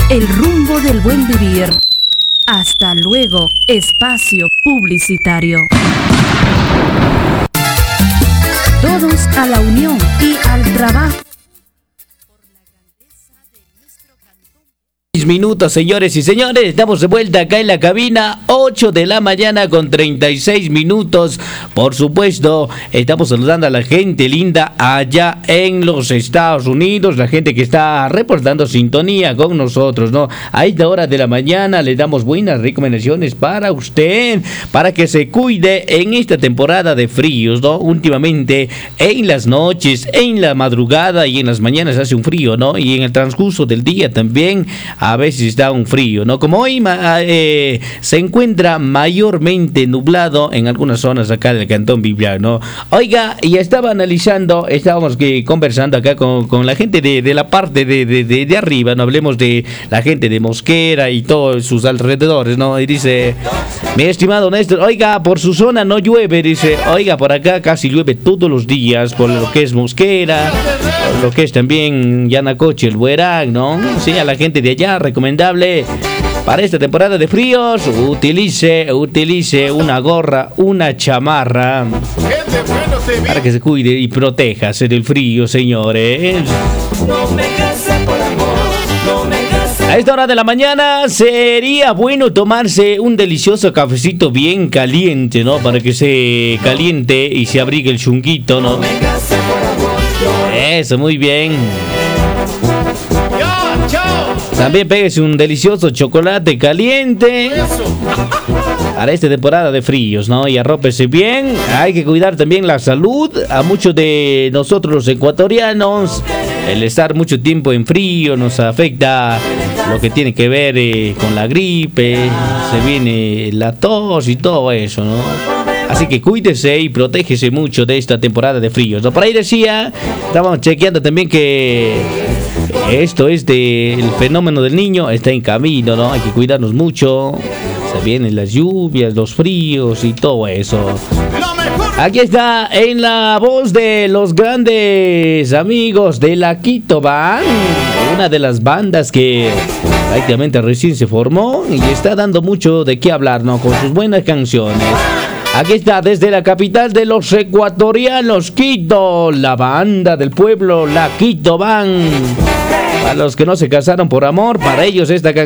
el rumbo del buen vivir. Hasta luego, espacio publicitario. Todos a la unión y al trabajo. Minutos, señores y señores, estamos de vuelta acá en la cabina, 8 de la mañana con 36 minutos. Por supuesto, estamos saludando a la gente linda allá en los Estados Unidos, la gente que está reportando sintonía con nosotros, ¿no? A esta hora de la mañana le damos buenas recomendaciones para usted, para que se cuide en esta temporada de fríos, ¿no? Últimamente, en las noches, en la madrugada y en las mañanas hace un frío, ¿no? Y en el transcurso del día también a veces está un frío, ¿no? Como hoy se encuentra mayormente nublado en algunas zonas acá del Cantón Bibliar, ¿no? Oiga, y estábamos conversando acá con la gente de la parte de arriba, ¿no? Hablemos de la gente de Mosquera y todos sus alrededores, ¿no? Y dice, mi estimado Néstor, oiga, por su zona no llueve, dice, oiga, por acá casi llueve todos los días, por lo que es Mosquera, por lo que es también Yanacoche, el Buerán, ¿no? Sí, a la gente de allá, recomendable para esta temporada de fríos, utilice una gorra, una chamarra para que se cuide y protéjase del frío, señores. A esta hora de la mañana sería bueno tomarse un delicioso cafecito bien caliente, ¿no? Para que se caliente y se abrigue el chunguito, ¿no? Eso, muy bien. También pégase un delicioso chocolate caliente para esta temporada de fríos, ¿no? Y arrópese bien. Hay que cuidar también la salud. A muchos de nosotros los ecuatorianos, el estar mucho tiempo en frío nos afecta lo que tiene que ver con la gripe, se viene la tos y todo eso, ¿no? Así que cuídese y protégese mucho de esta temporada de fríos, ¿no? Por ahí decía, estábamos chequeando también que esto es del fenómeno del niño, está en camino, ¿no? Hay que cuidarnos mucho. Se vienen las lluvias, los fríos y todo eso. Aquí está en la voz de los grandes amigos de la Quito Band, una de las bandas que prácticamente recién se formó y está dando mucho de qué hablar, ¿no? Con sus buenas canciones. Aquí está desde la capital de los ecuatorianos, Quito, la banda del pueblo, la Quito Band. Para los que no se casaron por amor, para ellos esta canción.